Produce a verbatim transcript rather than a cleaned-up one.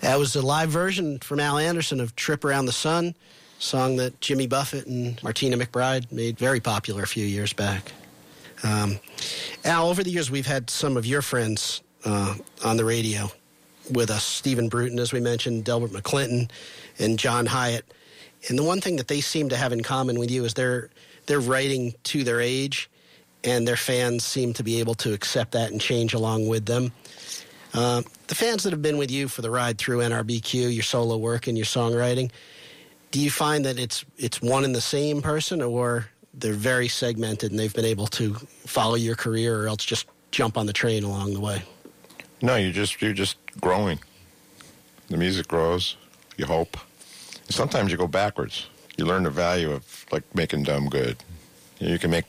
That was a live version from Al Anderson of Trip Around the Sun, a song that Jimmy Buffett and Martina McBride made very popular a few years back. Um, Al, over the years, we've had some of your friends uh, on the radio with us, Stephen Bruton, as we mentioned, Delbert McClinton, and John Hyatt. And the one thing that they seem to have in common with you is they're they're writing to their age, and their fans seem to be able to accept that and change along with them. Uh, the fans that have been with you for the ride through N R B Q, your solo work and your songwriting, do you find that it's it's one and the same person, or they're very segmented and they've been able to follow your career, or else just jump on the train along the way? No, you just you're just growing. The music grows. You hope. Sometimes you go backwards. You learn the value of like making dumb good. You can make